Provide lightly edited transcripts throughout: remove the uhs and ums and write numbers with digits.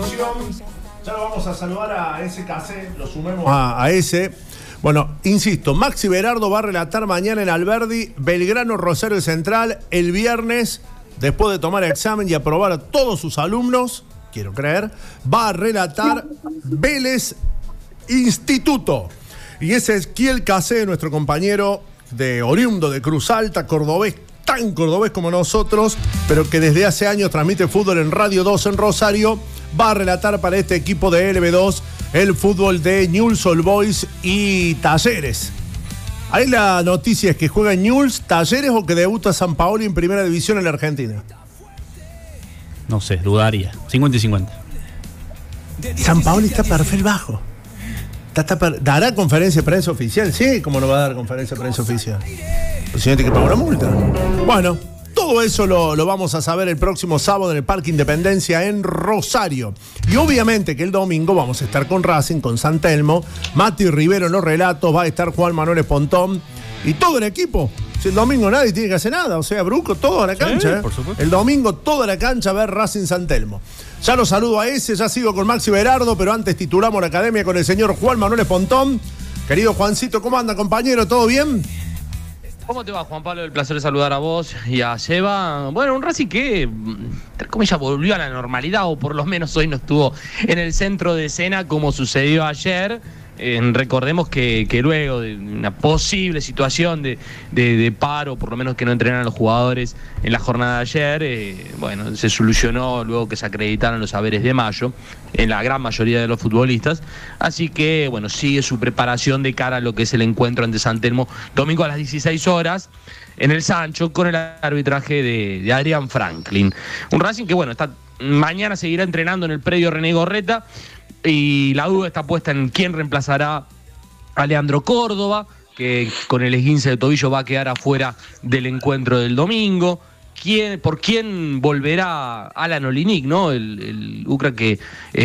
producción. Ya lo vamos a saludar a ese case, lo sumemos a ese. Bueno, insisto, Maxi Berardo va a relatar mañana en Alberdi, Belgrano Rosario Central, el viernes, después de tomar examen y aprobar a todos sus alumnos, quiero creer, va a relatar Vélez Instituto. Y ese es Kiel Case, nuestro compañero de oriundo de Cruz Alta, cordobés, tan cordobés como nosotros, pero que desde hace años transmite fútbol en Radio 2 en Rosario, va a relatar para este equipo de LB2 el fútbol de Newell's Old Boys y Talleres. Ahí la noticia es que juega Newell's, Talleres o que debuta San Paoli en primera división en la Argentina. No sé, dudaría. 50 y 50. San Paoli está perfil bajo. ¿Dará conferencia de prensa oficial? Sí, ¿cómo no va a dar conferencia de prensa oficial? El señor tiene que pagar una multa. Bueno, todo eso lo vamos a saber el próximo sábado en el Parque Independencia en Rosario. Y obviamente que el domingo vamos a estar con Racing, con San Telmo, Mati Rivero en los relatos, va a estar Juan Manuel Espontón y todo el equipo. Si el domingo nadie tiene que hacer nada, o sea, Bruco, todo a la cancha. Sí, por supuesto. El domingo toda la cancha a ver Racing San Telmo. Ya lo saludo a ese, ya sigo con Maxi Berardo, pero antes titulamos la academia con el señor Juan Manuel Espontón. Querido Juancito, ¿cómo anda, compañero? ¿Todo bien? ¿Cómo te va, Juan Pablo? El placer de saludar a vos y a Seba. Bueno, un Racing que, entre comillas, volvió a la normalidad, o por lo menos hoy no estuvo en el centro de escena como sucedió ayer. Recordemos que luego de una posible situación de paro, por lo menos que no entrenaran los jugadores en la jornada de ayer, bueno, se solucionó luego que se acreditaron los haberes de Mayo en la gran mayoría de los futbolistas. Así que, bueno, sigue su preparación de cara a lo que es el encuentro ante San Telmo, domingo a las 16 horas, en el Sancho, con el arbitraje de Adrián Franklin. Un Racing que, bueno, mañana seguirá entrenando en el predio René Gorreta. Y la duda está puesta en quién reemplazará a Leandro Córdoba, que con el esguince de tobillo va a quedar afuera del encuentro del domingo. ¿Por quién volverá Alan Olinick, ¿no? El Ucra que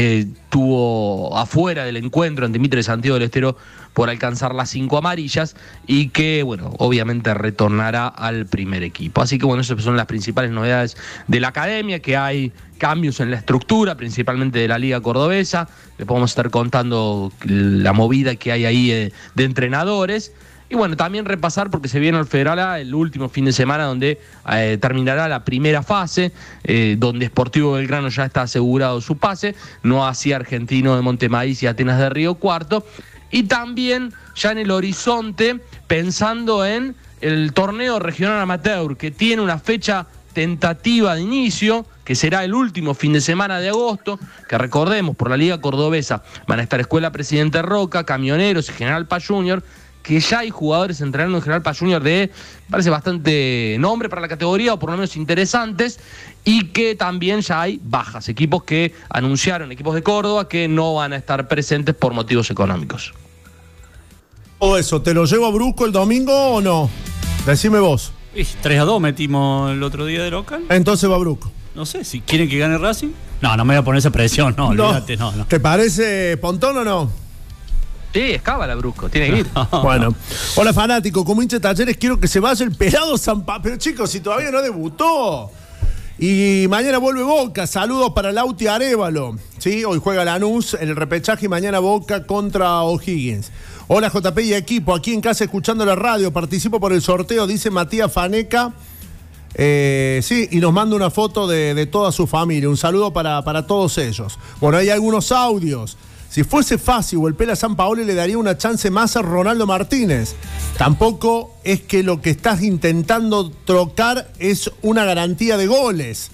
estuvo afuera del encuentro ante Mitre de Santiago del Estero por alcanzar las 5 amarillas y que, bueno, obviamente retornará al primer equipo. Así que, bueno, esas son las principales novedades de la academia, que hay cambios en la estructura, principalmente de la Liga Cordobesa. Le podemos estar contando la movida que hay ahí de entrenadores. Y bueno, también repasar, porque se viene al Federal A el último fin de semana, donde terminará la primera fase, donde Sportivo Belgrano ya está asegurado su pase, no así Argentino de Montemaíz y Atenas de Río Cuarto. Y también ya en el horizonte, pensando en el torneo regional amateur, que tiene una fecha tentativa de inicio, que será el último fin de semana de agosto, que recordemos, por la Liga Cordobesa van a estar Escuela Presidente Roca, Camioneros y General Paz Junior, que ya hay jugadores entrenando en General Paz Junior parece bastante nombre para la categoría, o por lo menos interesantes, y que también ya hay bajas, equipos que anunciaron, equipos de Córdoba, que no van a estar presentes por motivos económicos. ¿Todo eso te lo llevo a Bruco el domingo o no? Decime vos. 3-2 metimos el otro día de local. Entonces va Bruco. No sé, si quieren que gane Racing. No me voy a poner esa presión, no, olvídate, no. ¿Te parece Pontón o no? Sí, es cábala, Brusco, tiene que ir. Bueno, hola fanático, como hincha de Talleres quiero que se vaya el pelado San Pablo. Pero chicos, si todavía no debutó. Y mañana vuelve Boca, saludos para Lauti Arévalo. ¿Sí? Hoy juega Lanús en el repechaje y mañana Boca contra O'Higgins. Hola JP y equipo, aquí en casa escuchando la radio, participo por el sorteo, dice Matías Faneca. Sí, y nos manda una foto de toda su familia. Un saludo para todos ellos. Bueno, hay algunos audios. Si fuese fácil, el Pela San Paoli le daría una chance más a Ronaldo Martínez. Tampoco es que lo que estás intentando trocar es una garantía de goles.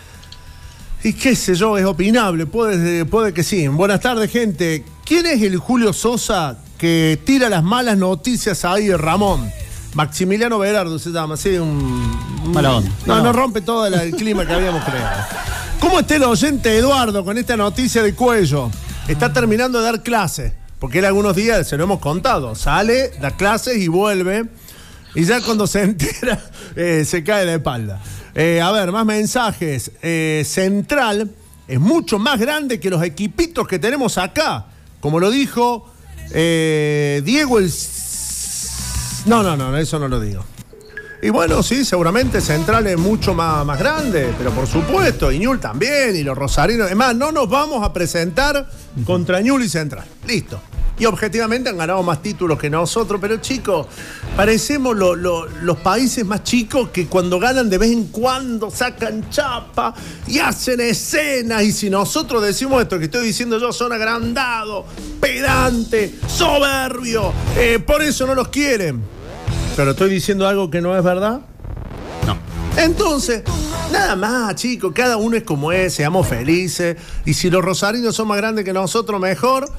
Y qué sé yo, es opinable, puede que sí. Buenas tardes, gente. ¿Quién es el Julio Sosa que tira las malas noticias ahí, Ramón? Maximiliano Berardo se llama, sí, mala onda. No rompe todo el clima que habíamos creado. ¿Cómo está el oyente Eduardo con esta noticia de Cuello? Está terminando de dar clases, porque él algunos días, se lo hemos contado, sale, da clases y vuelve, y ya cuando se entera, se cae de espalda. A ver, más mensajes. Central es mucho más grande que los equipitos que tenemos acá, como lo dijo Diego el... No, eso no lo digo. Y bueno, sí, seguramente Central es mucho más grande, pero por supuesto, y Ñul también, y los rosarinos. Además, no nos vamos a presentar contra Ñul y Central. Listo. Y objetivamente han ganado más títulos que nosotros, pero chicos, parecemos los países más chicos que cuando ganan de vez en cuando sacan chapa y hacen escenas. Y si nosotros decimos esto que estoy diciendo yo, son agrandados, pedantes, soberbios, por eso no los quieren. Pero estoy diciendo algo que no es verdad. No. Entonces, nada más, chicos, cada uno es como es, seamos felices. Y si los rosarinos son más grandes que nosotros, mejor.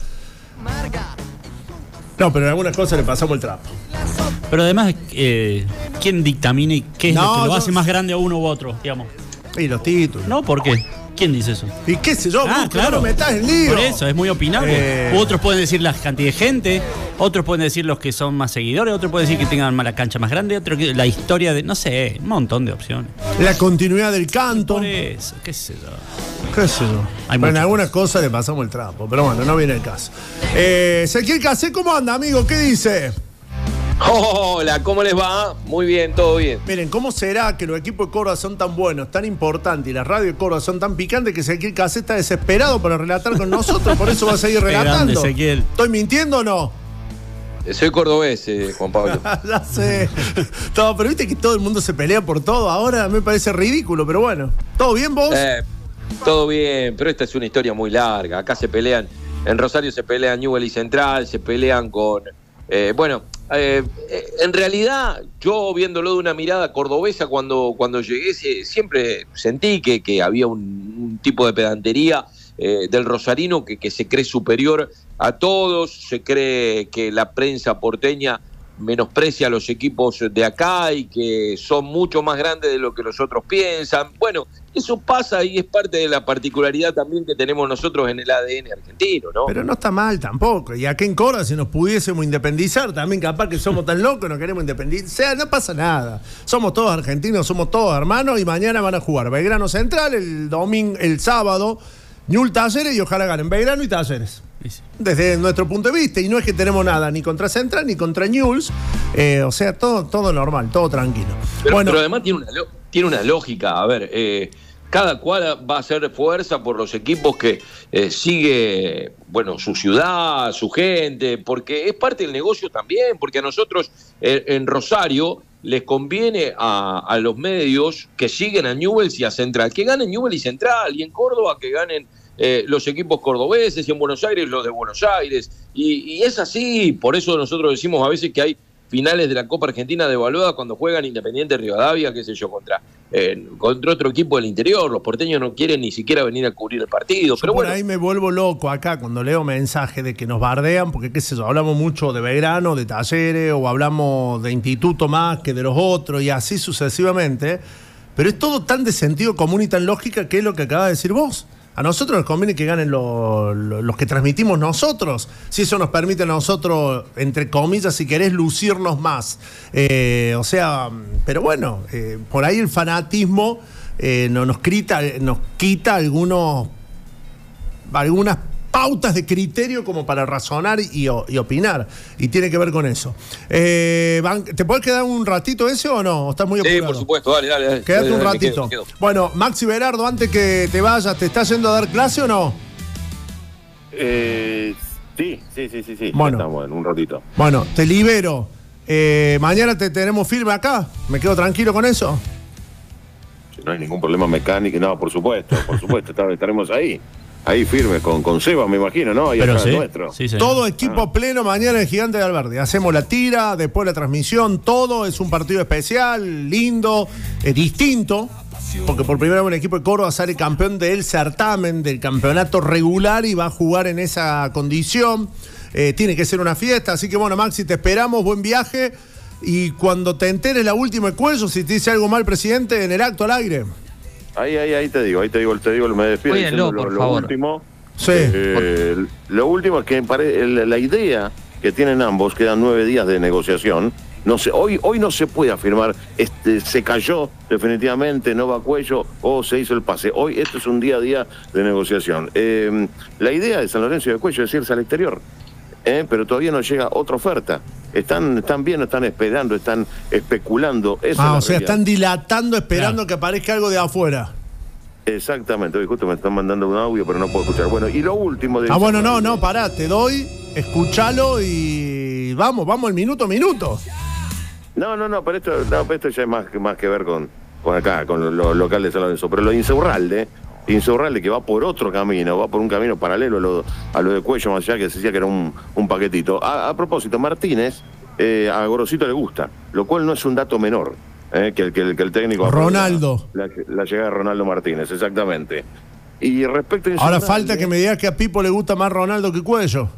No, pero en algunas cosas le pasamos el trapo. Pero además, ¿quién dictamina y qué es lo que lo hace más grande a uno u otro, digamos? Y los títulos. No, ¿por qué? ¿Quién dice eso? Y qué sé yo, claro. No me metas en lío. Por eso, es muy opinable. Otros pueden decir la cantidad de gente, otros pueden decir los que son más seguidores, otros pueden decir que tengan la cancha más grande, otros que la historia de, no sé, un montón de opciones. La continuidad del canto. Por eso, qué sé yo. Qué sé yo. Pero en algunas cosas le pasamos el trapo, pero bueno, no viene el caso. Ezequiel Casé, ¿cómo anda, amigo? ¿Qué dice? Hola, ¿cómo les va? Muy bien, todo bien. Miren, ¿cómo será que los equipos de Córdoba son tan buenos, tan importantes y las radios de Córdoba son tan picantes que Ezequiel Casé está desesperado para relatar con nosotros? Por eso va a seguir relatando. Grande, Ezequiel. ¿Estoy mintiendo o no? Soy cordobés, Juan Pablo. Ya sé. Todo, pero viste que todo el mundo se pelea por todo. Ahora me parece ridículo, pero bueno. ¿Todo bien vos? Todo bien, pero esta es una historia muy larga. Acá se pelean, en Rosario se pelean Newell y Central, se pelean con... en realidad, yo viéndolo de una mirada cordobesa cuando llegué, siempre sentí que había un tipo de pedantería del rosarino que se cree superior a todos, se cree que la prensa porteña menosprecia a los equipos de acá y que son mucho más grandes de lo que los otros piensan. Bueno, eso pasa y es parte de la particularidad también que tenemos nosotros en el ADN argentino, ¿no? Pero no está mal tampoco. Y acá en Córdoba, si nos pudiésemos independizar, también capaz que somos tan locos, no queremos independizar. O sea, no pasa nada. Somos todos argentinos, somos todos hermanos y mañana van a jugar Belgrano Central, el sábado, Ñul Talleres y ojalá ganen Belgrano y Talleres. Desde nuestro punto de vista, y no es que tenemos nada ni contra Central ni contra Ñuls, o sea, todo normal, todo tranquilo. Pero además tiene una lógica, a ver, cada cual va a hacer fuerza por los equipos que sigue, bueno, su ciudad, su gente, porque es parte del negocio también, porque a nosotros en Rosario les conviene a los medios que siguen a Newell's y a Central, que ganen Newell's y Central, y en Córdoba que ganen los equipos cordobeses, y en Buenos Aires los de Buenos Aires, y es así. Por eso nosotros decimos a veces que hay finales de la Copa Argentina devaluada cuando juegan Independiente Rivadavia, qué sé yo, contra otro equipo del interior. Los porteños no quieren ni siquiera venir a cubrir el partido. Pero por bueno, ahí me vuelvo loco acá cuando leo mensajes de que nos bardean, porque qué sé yo, hablamos mucho de Belgrano, de Talleres, o hablamos de Instituto más que de los otros, y así sucesivamente. Pero es todo tan de sentido común y tan lógica que es lo que acabas de decir vos. A nosotros nos conviene que ganen los que transmitimos nosotros, si eso nos permite a nosotros, entre comillas, si querés, lucirnos más. O sea, pero bueno, por ahí el fanatismo nos quita algunas pautas de criterio como para razonar y opinar, y tiene que ver con eso. ¿Te podés quedar un ratito ese o no? ¿O estás muy apurado? sí, por supuesto, dale. Quédate un ratito. Me quedo. Bueno, Maxi Berardo, antes que te vayas, ¿te estás yendo a dar clase o no? Sí. Bueno, estamos en un ratito. Bueno, te libero. Mañana te tenemos firme acá. ¿Me quedo tranquilo con eso? No hay ningún problema mecánico, no, por supuesto, estaremos ahí firmes con Seba, me imagino, ¿no? Ahí atrás nuestro. Sí. Todo equipo pleno mañana en Gigante de Alberdi. Hacemos la tira, después la transmisión, todo. Es un partido especial, lindo, distinto, porque por primera vez un equipo de Córdoba sale campeón del certamen, del campeonato regular, y va a jugar en esa condición. Tiene que ser una fiesta, así que bueno, Maxi, te esperamos, buen viaje, y cuando te enteres la última de Cuello, si te dice algo mal, presidente, en el acto al aire. Ahí te digo, me despido. Cuídenlo, por favor. Último, sí. Lo último es que la idea que tienen ambos, quedan 9 días de negociación. No sé, hoy no se puede afirmar, se cayó definitivamente, no va Cuello, o se hizo el pase. Hoy esto es un día a día de negociación. La idea de San Lorenzo y de Cuello es irse al exterior, pero todavía no llega otra oferta. están viendo, están esperando, están especulando. Esa o sea, están dilatando, esperando que aparezca algo de afuera. Exactamente, hoy justo me están mandando un audio, pero no puedo escuchar. Bueno, y lo último de... no, pará, te doy, escúchalo y vamos al minuto a minuto. No, pero esto ya es más que ver con acá, con lo local de San Lorenzo. Pero lo de Insaurralde, que va por otro camino, va por un camino paralelo a lo de Cuello, más allá que se decía que era un paquetito. A propósito, Martínez, a Gorosito le gusta, lo cual no es un dato menor. Que el técnico... Ronaldo. La llegada de Ronaldo Martínez, exactamente. Y respecto a... Ahora falta que me digas que a Pipo le gusta más Ronaldo que Cuello.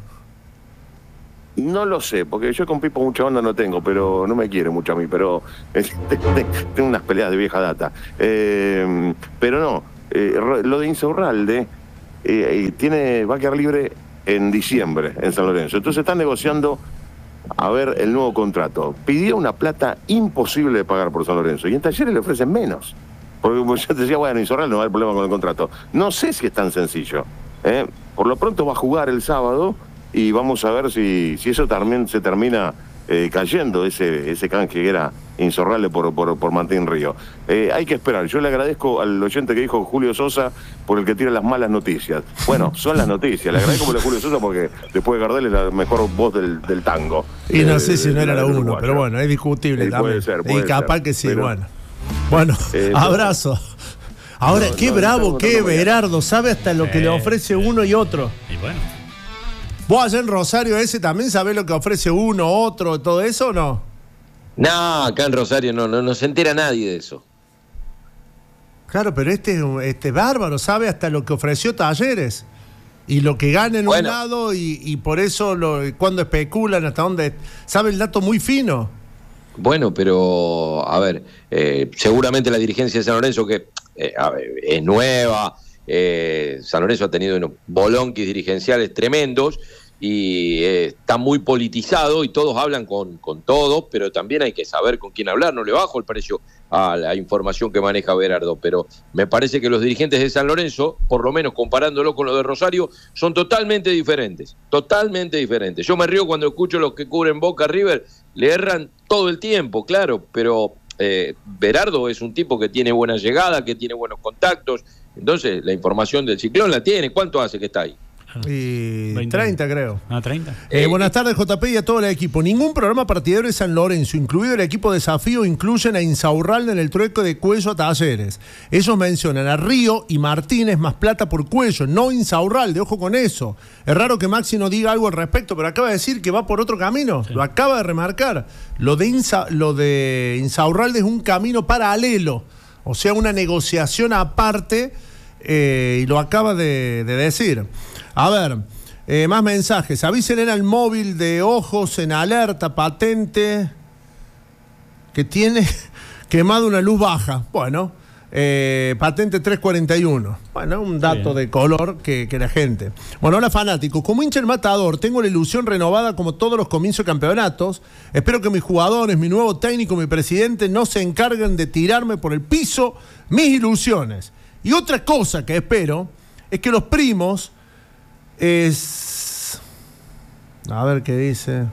No lo sé, porque yo con Pipo mucha onda no tengo, pero no me quiere mucho a mí, pero tengo unas peleas de vieja data. Pero no, lo de Insaurralde va a quedar libre en diciembre en San Lorenzo. Entonces están negociando a ver el nuevo contrato. Pidió una plata imposible de pagar por San Lorenzo y en Talleres le ofrecen menos. Porque como yo te decía, bueno, Insaurralde no va a haber problema con el contrato. No sé si es tan sencillo. Por lo pronto va a jugar el sábado y vamos a ver si eso también se termina cayendo, ese canje que era Insaurralde por Martín Río. Hay que esperar. Yo le agradezco al oyente que dijo Julio Sosa por el que tira las malas noticias. Bueno, son las noticias. Le agradezco por el Julio Sosa porque después de Gardel es la mejor voz del tango. Y no sé si no era la uno, pero bueno, es discutible también. Puede capaz ser, que sí, pero, bueno, abrazo. Ahora, qué bravo, qué Berardo, sabe hasta lo que le ofrece uno y otro. Y bueno. ¿Vos allá en Rosario ese también sabés lo que ofrece uno, otro, todo eso o no? No, acá en Rosario no se entera nadie de eso. Claro, pero este bárbaro sabe hasta lo que ofreció Talleres. Y lo que gana en un lado y por eso cuando especulan hasta dónde... Sabe el dato muy fino. Bueno, pero a ver, seguramente la dirigencia de San Lorenzo que es nueva, San Lorenzo ha tenido unos bolonquis dirigenciales tremendos y está muy politizado y todos hablan con todos, pero también hay que saber con quién hablar. No le bajo el precio a la información que maneja Berardo, pero me parece que los dirigentes de San Lorenzo, por lo menos comparándolo con los de Rosario, son totalmente diferentes. Yo me río cuando escucho los que cubren Boca River, le erran todo el tiempo, claro, pero Berardo es un tipo que tiene buena llegada, que tiene buenos contactos, entonces la información del Ciclón la tiene. ¿Cuánto hace que está ahí? Y 30 creo. 30. Buenas tardes, JP, y a todo el equipo. Ningún programa partidario de San Lorenzo, incluido el equipo Desafío, incluyen a Insaurralde en el trueco de Cuello a Talleres. Ellos mencionan a Río y Martínez más plata por Cuello, no Insaurralde, ojo con eso. Es raro que Maxi no diga algo al respecto, pero acaba de decir que va por otro camino. Sí. Lo acaba de remarcar. Lo de Insaurralde es un camino paralelo, o sea, una negociación aparte, y lo acaba de decir. A ver, más mensajes. Avísenle al móvil de Ojos en alerta patente que tiene quemado una luz baja. Bueno, patente 341. Bueno, un dato de color que la gente. Bueno, hola fanáticos. Como hincha del Matador, tengo la ilusión renovada como todos los comienzos de campeonatos. Espero que mis jugadores, mi nuevo técnico, mi presidente no se encarguen de tirarme por el piso mis ilusiones. Y otra cosa que espero es que los primos... A ver qué dice.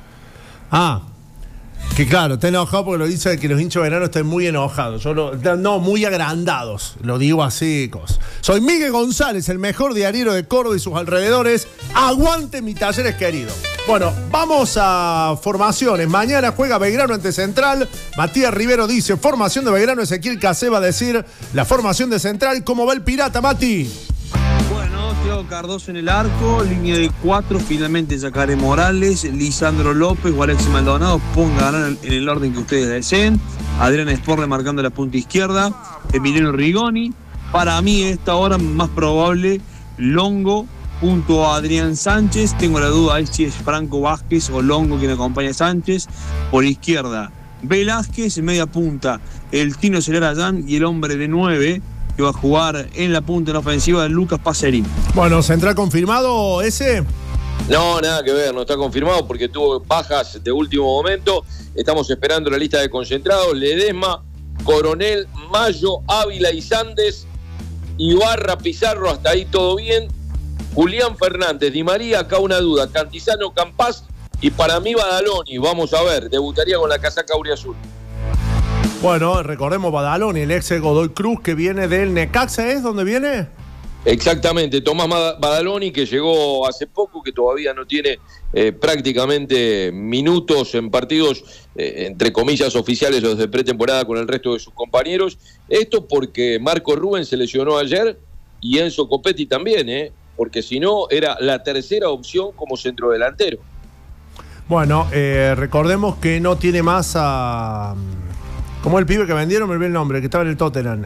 Que claro, está enojado porque lo dice que los hinchas de Verano están muy enojados. Muy agrandados. Lo digo así, cosas. Soy Miguel González, el mejor diario de Córdoba y sus alrededores. Aguante mi Talleres querido. Bueno, vamos a formaciones. Mañana juega Belgrano ante Central. Matías Rivero dice, formación de Belgrano. Ezequiel Casé va a decir la formación de Central. ¿Cómo va el Pirata, Mati? Thiago Cardoso en el arco, línea de 4, finalmente Yacaré Morales, Lisandro López o Alexis Maldonado, pongan en el orden que ustedes deseen. Adrián Sporre marcando la punta izquierda, Emiliano Rigoni. Para mí, a esta hora más probable, Longo junto a Adrián Sánchez. Tengo la duda ahí si es Franco Vázquez o Longo quien acompaña a Sánchez. Por izquierda, Velázquez, media punta, el Tino Celarayán y el hombre de 9. Que va a jugar en la punta en la ofensiva de Lucas Pacerini. Bueno, ¿Central confirmado ese? No, nada que ver, no está confirmado porque tuvo bajas de último momento. Estamos esperando la lista de concentrados. Ledesma, Coronel, Mayo, Ávila y Sandes, Ibarra, Pizarro, hasta ahí todo bien. Julián Fernández, Di María, acá una duda. Cantizano, Campás Y para mí Badaloni, vamos a ver, debutaría con la casaca auriazul. Bueno, recordemos Badaloni, el ex Godoy Cruz que viene del Necaxa, ¿es donde viene? Exactamente, Tomás Badaloni, que llegó hace poco, que todavía no tiene prácticamente minutos en partidos, entre comillas, oficiales, los de pretemporada con el resto de sus compañeros. Esto porque Marco Rubén se lesionó ayer y Enzo Copetti también, porque si no era la tercera opción como centrodelantero. Bueno, recordemos que no tiene más a... ¿Cómo el pibe que vendieron? Me olvidé el nombre, que estaba en el Tottenham.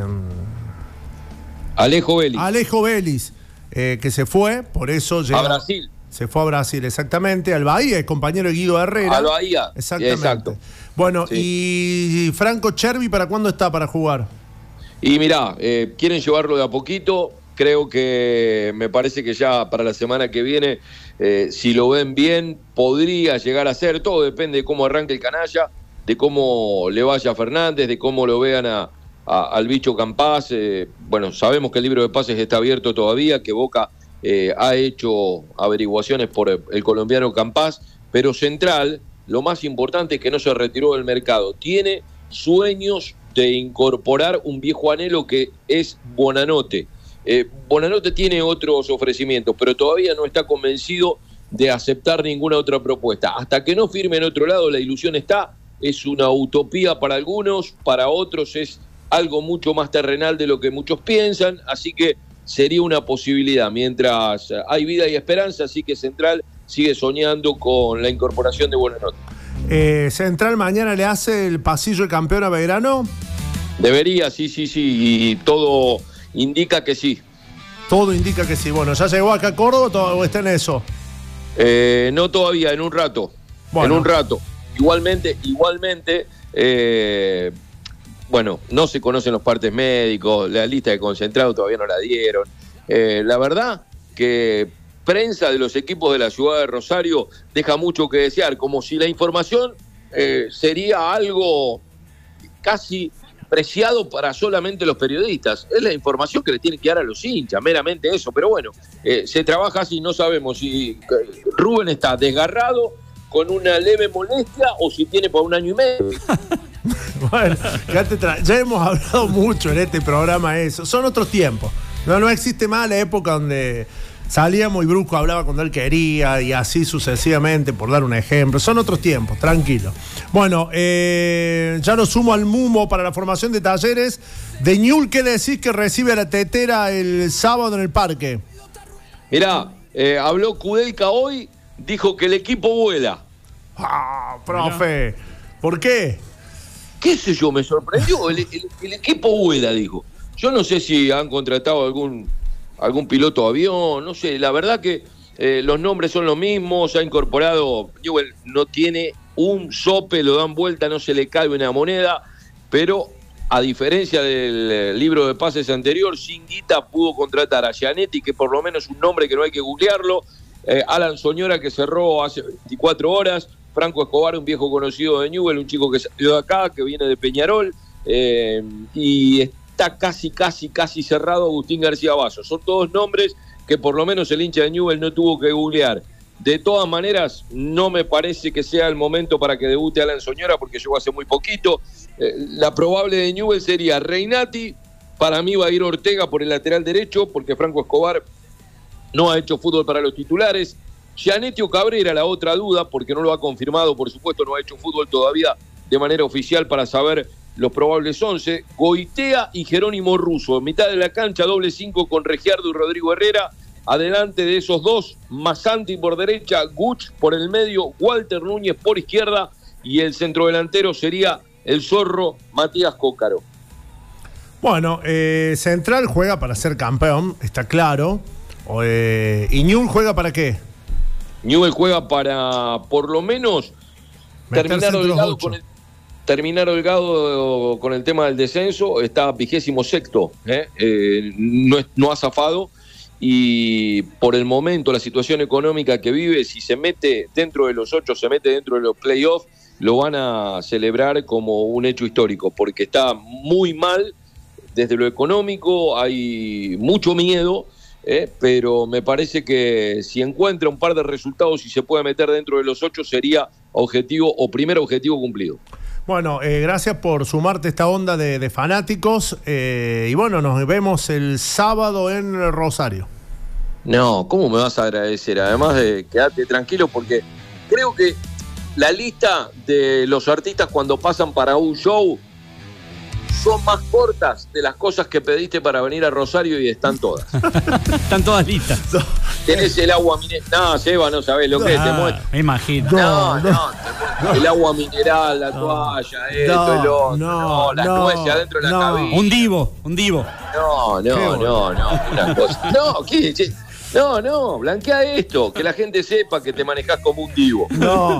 Alejo Vélez. Alejo Vélez, que se fue, por eso llegó. A Brasil. Se fue a Brasil, exactamente. Al Bahía, el compañero de Guido Herrera. Al Bahía. Exactamente. Exacto. Bueno, sí. ¿Y Franco Chervi para cuándo está para jugar? Y mirá, quieren llevarlo de a poquito. Creo que me parece que ya para la semana que viene, si lo ven bien, podría llegar a ser. Todo depende de cómo arranque el canalla, de cómo le vaya a Fernández, de cómo lo vean al bicho Campás. Bueno, sabemos que el libro de pases está abierto todavía, que Boca ha hecho averiguaciones por el colombiano Campás, pero Central, lo más importante es que no se retiró del mercado. Tiene sueños de incorporar un viejo anhelo que es Bonanote. Bonanote tiene otros ofrecimientos, pero todavía no está convencido de aceptar ninguna otra propuesta. Hasta que no firme en otro lado, la ilusión está. Es una utopía para algunos, para otros es algo mucho más terrenal de lo que muchos piensan, así que sería una posibilidad. Mientras hay vida y esperanza, así que Central sigue soñando con la incorporación de Bonanote. ¿Central mañana le hace el pasillo de campeón a Belgrano? Debería, sí, y todo indica que sí. Todo indica que sí. Bueno, ¿ya llegó acá a Córdoba o está en eso? No todavía, en un rato. Bueno. En un rato. Igualmente, bueno, no se conocen los partes médicos, la lista de concentrados todavía no la dieron. La verdad que prensa de los equipos de la ciudad de Rosario deja mucho que desear, como si la información sería algo casi preciado para solamente los periodistas. Es la información que le tienen que dar a los hinchas, meramente eso. Pero bueno, se trabaja así, no sabemos si Rubén está desgarrado, con una leve molestia, o si tiene por 1 año y medio. Bueno, ya hemos hablado mucho en este programa eso. Son otros tiempos. No existe más la época donde salíamos y Brusco hablaba cuando él quería y así sucesivamente, por dar un ejemplo. Son otros tiempos, tranquilo. Bueno, ya lo sumo al Mumo para la formación de Talleres. De Ñul, ¿qué decís que recibe a la Tetera el sábado en el parque? Mirá, habló Kudelka hoy, dijo que el equipo vuela. Ah, profe, ¿por qué? ¿Qué sé yo? Me sorprendió. El equipo vuela, dijo. Yo no sé si han contratado algún piloto de avión, no sé. La verdad que los nombres son los mismos. Se ha incorporado. Newell no tiene un sope, lo dan vuelta, no se le cae una moneda. Pero a diferencia del libro de pases anterior, sin guita pudo contratar a Gianetti, que por lo menos es un nombre que no hay que googlearlo. Alan Soñora, que cerró hace 24 horas. Franco Escobar, un viejo conocido de Newell, un chico que salió de acá, que viene de Peñarol, y está casi cerrado Agustín García Basso. Son todos nombres que por lo menos el hincha de Newell no tuvo que googlear. De todas maneras, no me parece que sea el momento para que debute Alan Soñora, porque llegó hace muy poquito. La probable de Newell sería Reinati. Para mí va a ir Ortega por el lateral derecho, porque Franco Escobar no ha hecho fútbol para los titulares. Gianetti o Cabrera, la otra duda, porque no lo ha confirmado, por supuesto, no ha hecho fútbol todavía de manera oficial para saber los probables 11. Goitea y Jerónimo Russo. En mitad de la cancha, doble 5 con Regiardo y Rodrigo Herrera. Adelante de esos dos, Masanti por derecha, Guch por el medio, Walter Núñez por izquierda, y el centrodelantero sería el zorro Matías Cócaro. Bueno, Central juega para ser campeón, está claro. ¿Y Ñul juega para qué? Newell juega para, por lo menos, terminar holgado con el tema del descenso. Está 26º, no ha zafado, y por el momento la situación económica que vive, si se mete dentro de los 8, se mete dentro de los playoffs, lo van a celebrar como un hecho histórico, porque está muy mal desde lo económico, hay mucho miedo. pero me parece que si encuentra un par de resultados y se puede meter dentro de los 8 sería primer objetivo cumplido. Bueno, gracias por sumarte a esta onda de fanáticos y bueno, nos vemos el sábado en Rosario. No, ¿cómo me vas a agradecer? Además de quedarte tranquilo porque creo que la lista de los artistas cuando pasan para un show son más cortas de las cosas que pediste para venir a Rosario y están todas. Están todas listas. Tenés el agua mineral. No, Seba, no sabés lo que es, te muestro. Me imagino. No, el agua mineral, la toalla, el otro, las nueces adentro de la cabina. Un divo. No, una cosa. No, blanquea esto, que la gente sepa que te manejás como un divo.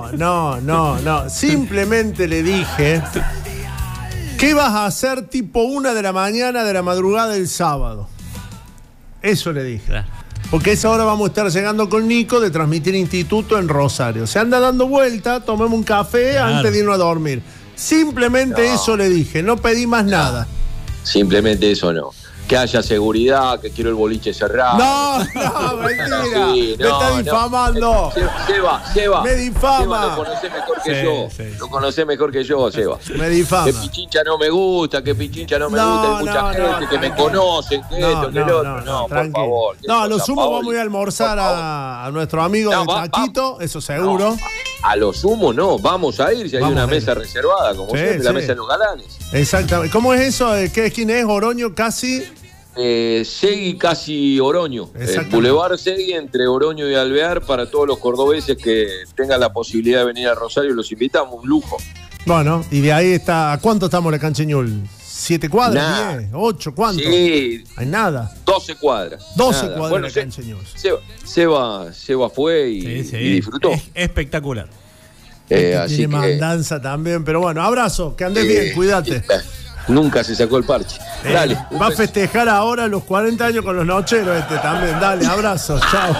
No. Simplemente le dije, ¿qué vas a hacer tipo 1 de la mañana de la madrugada del sábado? Eso le dije. Claro. Porque a esa hora vamos a estar llegando con Nico de Transmitir Instituto en Rosario. Se anda dando vuelta, tomemos un café antes de irnos a dormir. Simplemente eso le dije, no pedí más nada. Simplemente eso no. Que haya seguridad, que quiero el boliche cerrado. No, mentira. Sí, me está difamando. Seba. Me difama. Seba, lo conocés mejor que yo. Sí. Lo conocés mejor que yo, Seba. Me difama. Que Pichincha no me gusta, Hay mucha gente que me conocen, que esto, que el otro. No, por favor. No, lo sumo vamos a ir a almorzar a nuestro amigo de Taquito, eso seguro. A lo sumo no, vamos a ir si hay una mesa reservada, como siempre, la mesa de los galanes. Exactamente. ¿Cómo es eso? ¿Quién es? Oroño casi... Segui casi Oroño, Boulevard Segui entre Oroño y Alvear, para todos los cordobeses que tengan la posibilidad de venir a Rosario, los invitamos, un lujo. Bueno, y de ahí está, ¿a cuánto estamos la cancha Ñul? ¿7 cuadras? ¿10? ¿8? ¿Cuánto? Sí. Hay nada. 12 cuadras. 12 cuadras bueno, la cancha Ñul. Seba fue y disfrutó. Es espectacular. Así tiene mandanza también, pero bueno, abrazo, que andes bien, cuídate. Nunca se sacó el parche. Dale. Va a festejar ahora los 40 años con los nocheros también. Dale, abrazo, chao.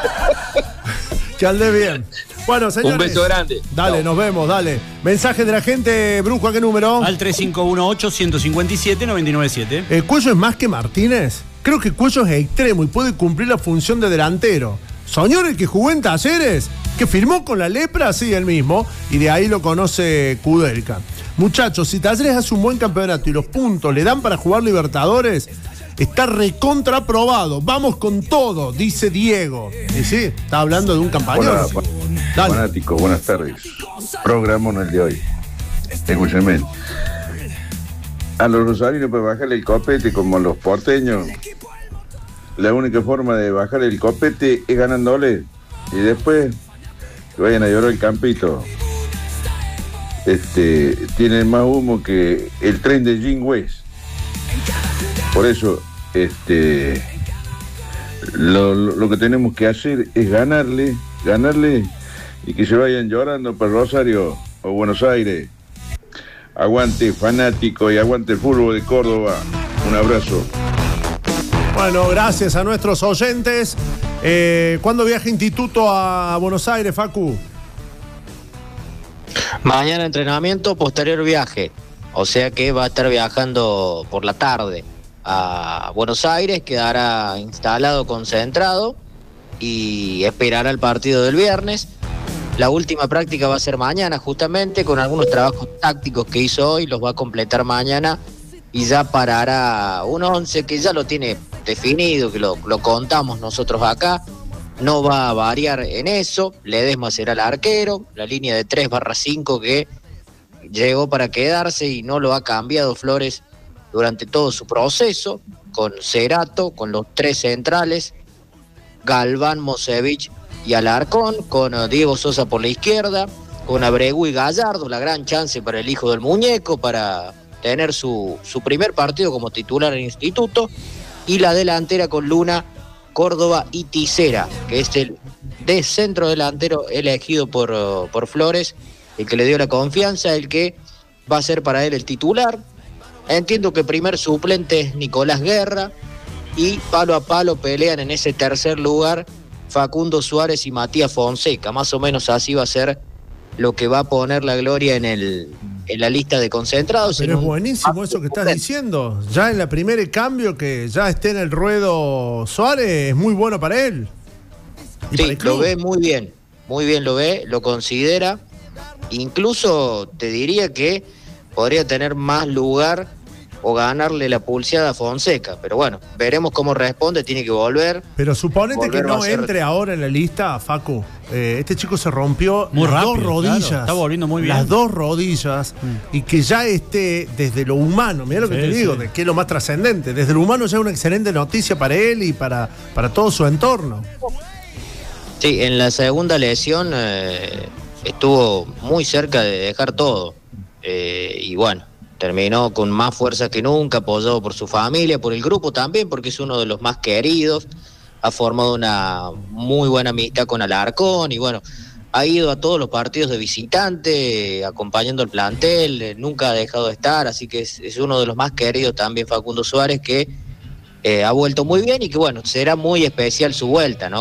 Que andes bien. Bueno, señores. Un beso grande. Dale, nos vemos, dale. Mensaje de la gente, Brujo, ¿a qué número? Al 3518-157-997. ¿Cuello es más que Martínez? Creo que Cuello es extremo y puede cumplir la función de delantero. Soñó el que jugó en Talleres, que firmó con la Lepra, sí, él mismo, y de ahí lo conoce Kudelka. Muchachos, si Talleres hace un buen campeonato y los puntos le dan para jugar Libertadores, está recontraprobado. Vamos con todo, dice Diego. Y sí, está hablando de un campañón. Hola, fanáticos, buenas tardes. Programón el de hoy. Escúchenme. A los rosarinos para bajarle el copete como a los porteños. La única forma de bajar el copete es ganándole. Y después que vayan a llorar el campito. Tienen más humo que el tren de Jim West. Por eso lo que tenemos que hacer es ganarle y que se vayan llorando para Rosario o Buenos Aires. Aguante fanático y aguante el fútbol de Córdoba. Un abrazo. Bueno, gracias a nuestros oyentes. ¿Cuándo viaja Instituto a Buenos Aires, Facu? Mañana entrenamiento, posterior viaje. O sea que va a estar viajando por la tarde a Buenos Aires, quedará instalado, concentrado y esperará el partido del viernes. La última práctica va a ser mañana, justamente, con algunos trabajos tácticos que hizo hoy, los va a completar mañana y ya parará un 11 que ya lo tiene definido, que lo contamos nosotros acá. No va a variar en eso. Ledesma será el arquero, la línea de 3/5 que llegó para quedarse y no lo ha cambiado Flores durante todo su proceso, con Cerato, con los 3 centrales, Galván, Mosevich y Alarcón, con Diego Sosa por la izquierda, con Abregu y Gallardo, la gran chance para el hijo del muñeco, para tener su primer partido como titular en Instituto, y la delantera con Luna, Córdoba y Tisera, que es el de centro delantero elegido por Flores, el que le dio la confianza, el que va a ser para él el titular. Entiendo que primer suplente es Nicolás Guerra, y palo a palo pelean en ese tercer lugar Facundo Suárez y Matías Fonseca. Más o menos así va a ser lo que va a poner la Gloria en el en la lista de concentrados. Pero es buenísimo eso que estás diciendo. Ya en la primera cambio que ya esté en el ruedo Suárez es muy bueno para él. Sí, lo ve muy bien lo ve, lo considera. Incluso te diría que podría tener más lugar o ganarle la pulseada a Fonseca. Pero bueno, veremos cómo responde, tiene que volver. Pero suponete que no entre ahora en la lista, Facu. Este chico se rompió muy las rápido, dos rodillas. Claro, está volviendo muy bien. Las dos rodillas. Y que ya esté desde lo humano, mirá lo que te digo, que es lo más trascendente. Desde lo humano ya es una excelente noticia para él y para todo su entorno. Sí, en la segunda lesión estuvo muy cerca de dejar todo. Y bueno, terminó con más fuerza que nunca, apoyado por su familia, por el grupo también, porque es uno de los más queridos. Ha formado una muy buena amistad con Alarcón y bueno, ha ido a todos los partidos de visitante, acompañando al plantel, nunca ha dejado de estar, así que es uno de los más queridos también, Facundo Suárez, que ha vuelto muy bien y que bueno, será muy especial su vuelta, ¿no?